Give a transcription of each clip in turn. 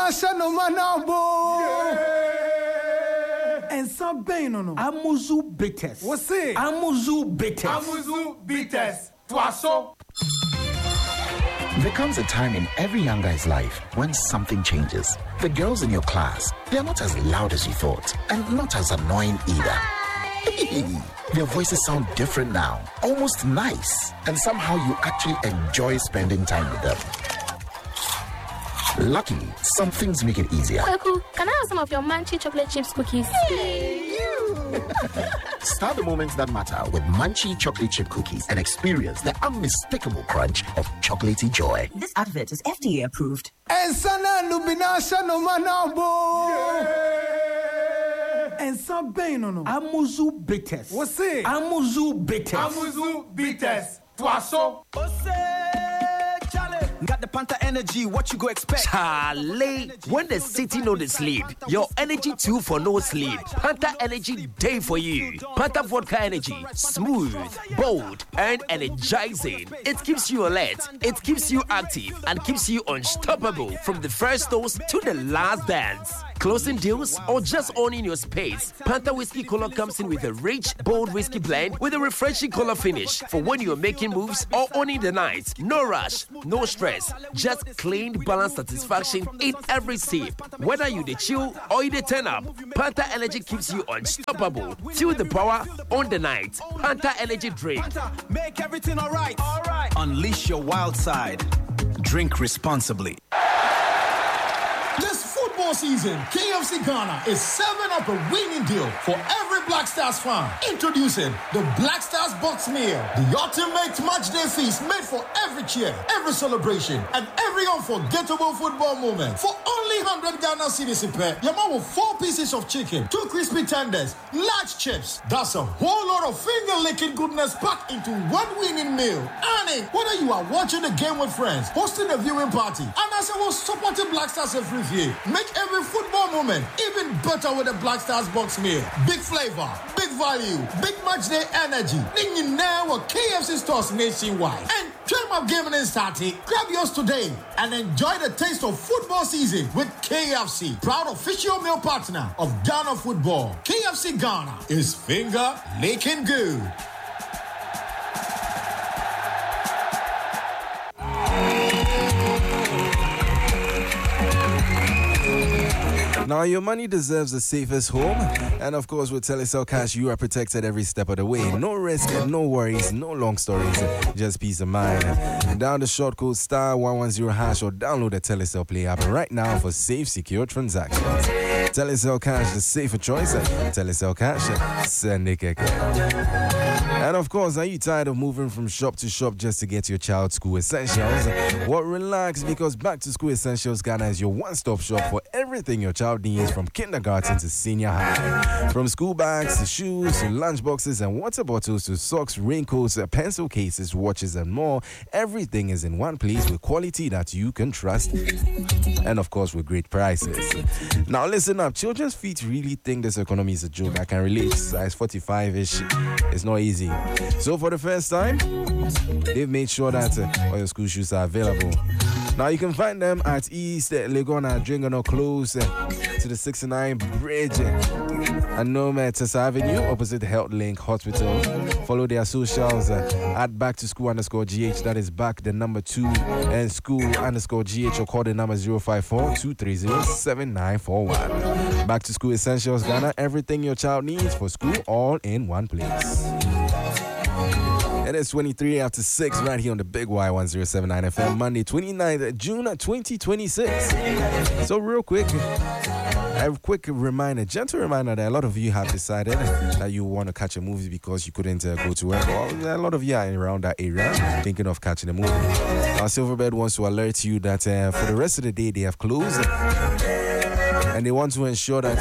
binasha no manabo. And some pain no. Amuzu bitters. What's it? Amuzu bitters. Amuzu bitters. Twaso. There comes a time in every young guy's life when something changes. The girls in your class, they are not as loud as you thought, and not as annoying either. Their voices sound different now, almost nice, and somehow you actually enjoy spending time with them. Luckily, some things make it easier. Kwaku, can I have some of your Munchie chocolate chips cookies? Start the moments that matter with Munchie chocolate chip cookies and experience the unmistakable crunch of chocolatey joy. This advert is FDA approved. And sana lubinasha no manabo. And some pain no. Amuzu bitters. What's it? Amuzu bitters. Amuzu bitters. Twaso. Got the Panther energy, what you go expect? Charlie, when the city know the sleep, your energy too for no sleep. Panther energy day for you. Panther vodka energy, smooth, bold, and energizing. It keeps you alert, it keeps you active, and keeps you unstoppable from the first toast to the last dance. Closing deals or just owning your space, Panther Whiskey Color comes in with a rich, bold whiskey blend with a refreshing color finish for when you're making moves or owning the night. No rush, no stress, just clean, balanced satisfaction in every sip. Whether you the chill or you the turn up, Panther Energy keeps you unstoppable. Feel the power on the night. Panther Energy drink. Make everything alright. Unleash your wild side. Drink responsibly. This football season, KFC Ghana is serving up a winning deal for every Black Stars fan. Introducing the Black Stars Box Meal, the ultimate match day feast made for every cheer, every celebration, and every unforgettable football moment. For only 100 Ghana cedis per, your mom with 4 pieces of chicken, 2 crispy tenders, large chips. That's a whole lot of finger-licking goodness packed into one winning meal. And whether you are watching the game with friends, hosting a viewing party, and as I was supporting Black Stars every year, make every football moment even better with the Black Stars Box Meal. Big flavor, big value, big match day energy. Ningin now with KFC stores nationwide. And dream of gaming and starting. Grab yours today and enjoy the taste of football season with KFC. Proud official meal partner of Ghana Football. KFC Ghana is finger licking good. Now, your money deserves the safest home. And of course, with Telecel Cash, you are protected every step of the way. No risk, no worries, no long stories, just peace of mind. Down the short code *110# or download the Telecel Play app right now for safe, secure transactions. Telecel Cash, the safer choice. Telecel Cash, send it. And of course, are you tired of moving from shop to shop just to get your child's school essentials? Well, relax, because Back to School Essentials Ghana is your one-stop shop for everything your child needs from kindergarten to senior high. From school bags to shoes to lunch boxes and water bottles to socks, raincoats, pencil cases, watches and more, everything is in one place with quality that you can trust. And of course, with great prices. Now listen up, children's feet really think this economy is a joke. I can relate, size 45-ish, it's not easy. So for the first time, they've made sure that all your school shoes are available. Now you can find them at East Legona, Dringano, close to the 69 Bridge and Nome Tessa Avenue, opposite Health Link Hospital. Follow their socials at back_GH, that is back the number 2 and school_GH, or call the number 054-230-7941. Back to School Essentials Ghana, everything your child needs for school, all in one place. It is 23 after 6 right here on the Big Y1079 FM, Monday 29th June 2026. So real quick, a quick reminder, gentle reminder that a lot of you have decided that you want to catch a movie because you couldn't go to work. Well, a lot of you are around that area thinking of catching a movie. Now, Silverbird wants to alert you that for the rest of the day they have closed, and they want to ensure that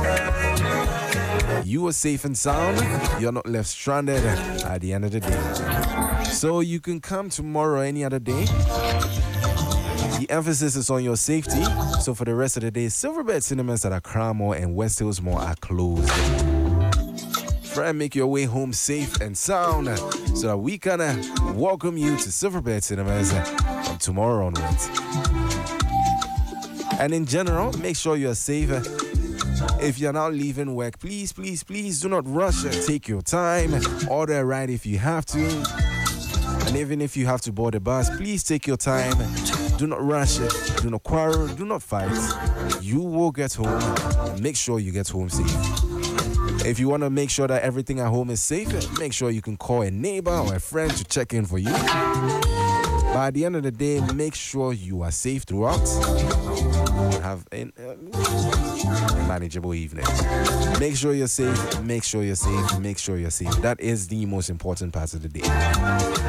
you are safe and sound, you're not left stranded at the end of the day. So you can come tomorrow or any other day. The emphasis is on your safety. So for the rest of the day, Silverbird Cinemas at Accra Mall and West Hills Mall are closed. Try and make your way home safe and sound so that we can welcome you to Silverbird Cinemas from tomorrow onwards. And in general, make sure you're safe. If you're now leaving work, please do not rush. Take your time. Order a ride if you have to. And even if you have to board a bus, please take your time. Do not rush it. Do not quarrel. Do not fight. You will get home. And make sure you get home safe. If you want to make sure that everything at home is safe, make sure you can call a neighbor or a friend to check in for you. But at the end of the day, make sure you are safe throughout. Have a manageable evening. Make sure you're safe. Make sure you're safe. Make sure you're safe. That is the most important part of the day.